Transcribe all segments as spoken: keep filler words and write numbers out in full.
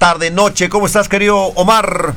tarde, noche. ¿Cómo estás, querido Omar?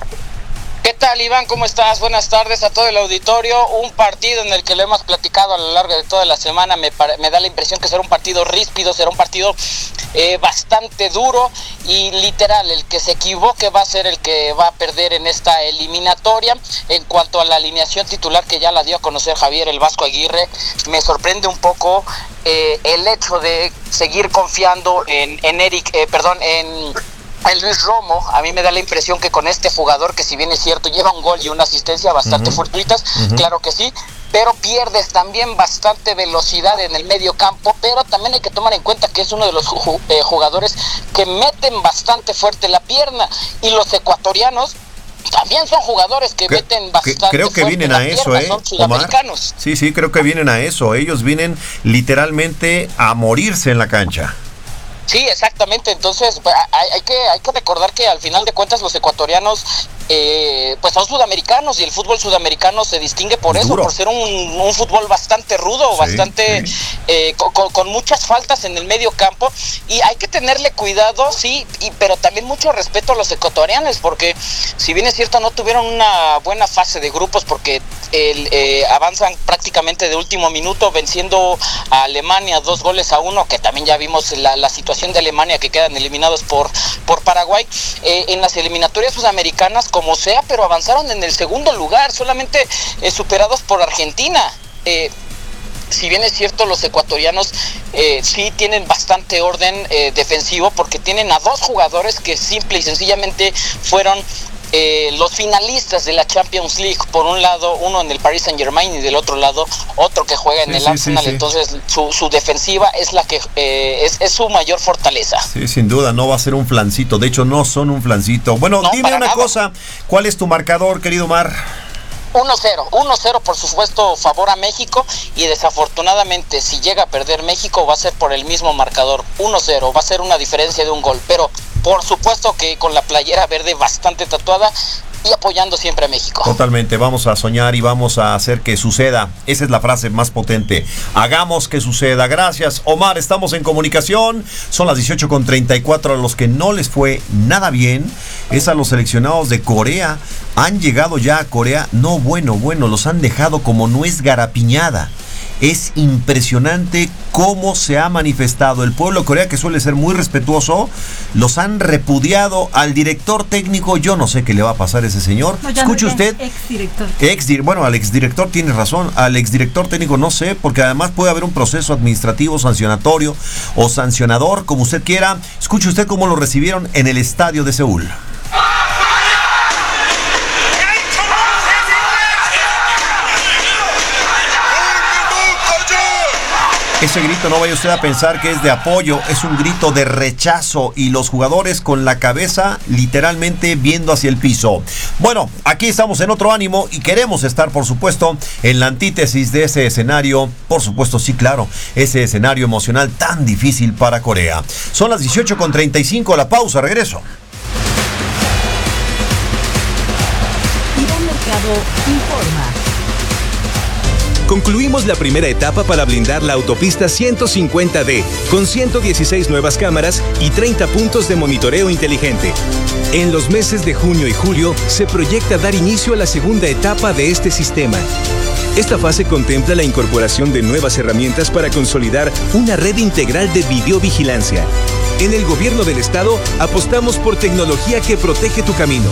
¿Qué tal, Iván? ¿Cómo estás? Buenas tardes a todo el auditorio. Un partido en el que lo hemos platicado a lo largo de toda la semana. Me, me da la impresión que será un partido ríspido, será un partido eh, bastante duro y literal. El que se equivoque va a ser el que va a perder en esta eliminatoria. En cuanto a la alineación titular que ya la dio a conocer Javier el Vasco Aguirre, me sorprende un poco eh, el hecho de seguir confiando en, en Eric, eh, perdón, en... El Luis Romo. A mí me da la impresión que con este jugador, que si bien es cierto lleva un gol y una asistencia bastante uh-huh. fortuitas, uh-huh. claro que sí, pero pierdes también bastante velocidad en el medio campo, pero también hay que tomar en cuenta que es uno de los ju- eh, jugadores que meten bastante fuerte la pierna, y los ecuatorianos también son jugadores que, que meten bastante creo que fuerte vienen la a eso, pierna, ¿eh, son sudamericanos. Omar? Sí, sí, creo que vienen a eso. Ellos vienen literalmente a morirse en la cancha. Sí, exactamente. Entonces hay, hay que hay que recordar que al final de cuentas los ecuatorianos eh, pues son sudamericanos, y el fútbol sudamericano se distingue por es eso, duro. por ser un, un fútbol bastante rudo, sí, bastante sí. Eh, con, con muchas faltas en el medio campo, y hay que tenerle cuidado, sí, y, pero también mucho respeto a los ecuatorianos, porque si bien es cierto no tuvieron una buena fase de grupos, porque el, eh, avanzan prácticamente de último minuto venciendo a Alemania dos goles a uno, que también ya vimos la, la situación de Alemania, que quedan eliminados por, por Paraguay, eh, en las eliminatorias sudamericanas como sea, pero avanzaron en el segundo lugar, solamente eh, superados por Argentina. Eh, si bien es cierto, los ecuatorianos eh, sí tienen bastante orden eh, defensivo, porque tienen a dos jugadores que simple y sencillamente fueron Eh, los finalistas de la Champions League. Por un lado, uno en el Paris Saint-Germain, y del otro lado, otro que juega en sí, el sí, Arsenal. Sí, sí. Entonces, su, su defensiva es la que eh, es, es su mayor fortaleza. Sí, sin duda, no va a ser un flancito. De hecho, no son un flancito. Bueno, no, dime una nada. cosa. ¿Cuál es tu marcador, querido Mar? uno cero, uno cero por supuesto favor a México, y desafortunadamente si llega a perder México va a ser por el mismo marcador, uno cero, va a ser una diferencia de un gol, pero por supuesto que con la playera verde bastante tatuada y apoyando siempre a México. Totalmente, vamos a soñar y vamos a hacer que suceda. Esa es la frase más potente. Hagamos que suceda. Gracias, Omar. Estamos en comunicación. Son las dieciocho con treinta y cuatro. A los que no les fue nada bien es a los seleccionados de Corea. Han llegado ya a Corea. No, bueno, bueno, los han dejado como nuez garapiñada. Es impresionante cómo se ha manifestado el pueblo de Corea, que suele ser muy respetuoso. Los han repudiado al director técnico. Yo no sé qué le va a pasar a ese señor. No, Escuche no, usted. Exdirector. Ex, bueno, al exdirector tiene razón. Al exdirector técnico no sé, porque además puede haber un proceso administrativo sancionatorio o sancionador, como usted quiera. Escuche usted cómo lo recibieron en el estadio de Seúl. Ese grito, no vaya usted a pensar que es de apoyo, es un grito de rechazo, y los jugadores con la cabeza literalmente viendo hacia el piso. Bueno, aquí estamos en otro ánimo y queremos estar, por supuesto, en la antítesis de ese escenario, por supuesto, sí, claro, ese escenario emocional tan difícil para Corea. Son las dieciocho con treinta y cinco, la pausa, regreso. Iván Mercado informa. Concluimos la primera etapa para blindar la autopista ciento cincuenta D, con ciento dieciséis nuevas cámaras y treinta puntos de monitoreo inteligente. En los meses de junio y julio se proyecta dar inicio a la segunda etapa de este sistema. Esta fase contempla la incorporación de nuevas herramientas para consolidar una red integral de videovigilancia. En el gobierno del estado apostamos por tecnología que protege tu camino.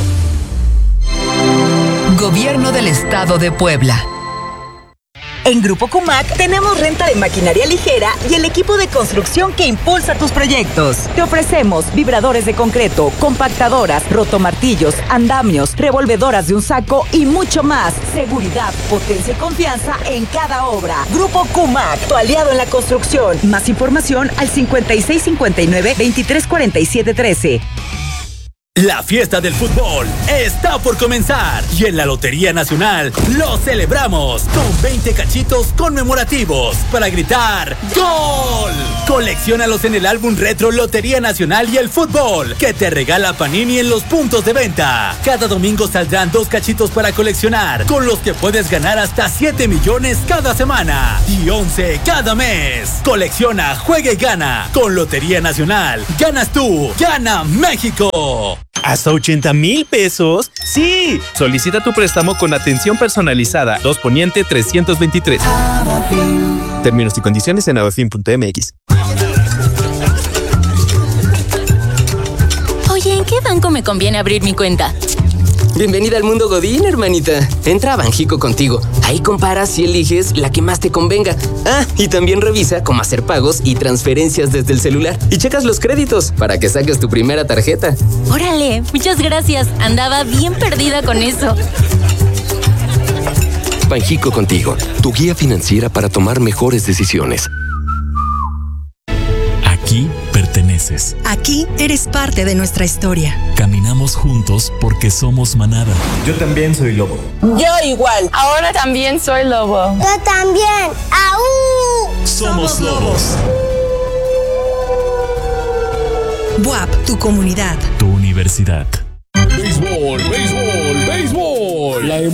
Gobierno del Estado de Puebla. En Grupo Cumac tenemos renta de maquinaria ligera y el equipo de construcción que impulsa tus proyectos. Te ofrecemos vibradores de concreto, compactadoras, rotomartillos, andamios, revolvedoras de un saco y mucho más. Seguridad, potencia y confianza en cada obra. Grupo Cumac, tu aliado en la construcción. Más información al cincuenta y seis cincuenta y nueve veintitrés cuarenta y siete trece. La fiesta del fútbol está por comenzar y en la Lotería Nacional lo celebramos con veinte cachitos conmemorativos para gritar ¡Gol! Colecciónalos en el álbum retro Lotería Nacional y el fútbol que te regala Panini en los puntos de venta. Cada domingo saldrán dos cachitos para coleccionar, con los que puedes ganar hasta siete millones cada semana y once cada mes. Colecciona, juega y gana. Con Lotería Nacional, ganas tú, gana México. ¿Hasta ochenta mil pesos? ¡Sí! Solicita tu préstamo con atención personalizada. dos Poniente trescientos veintitrés. Términos y condiciones en abafin punto m x. Oye, ¿en qué banco me conviene abrir mi cuenta? Bienvenida al mundo Godín, hermanita. Entra a Banjico Contigo. Ahí comparas y eliges la que más te convenga. Ah, y también revisa cómo hacer pagos y transferencias desde el celular. Y checas los créditos para que saques tu primera tarjeta. Órale, muchas gracias. Andaba bien perdida con eso. Banjico Contigo, tu guía financiera para tomar mejores decisiones. Aquí perteneces. Aquí eres parte de nuestra historia. Caminamos juntos porque somos manada. Yo también soy lobo. Yo igual. Ahora también soy lobo. Yo también. ¡Aú! Somos lobos. B U A P, tu comunidad. Tu universidad. Béisbol, béisbol, béisbol. La